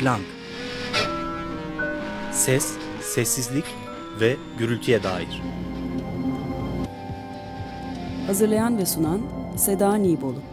Klang. Ses, sessizlik ve gürültüye dair. Hazırlayan ve sunan Seda Nibolu.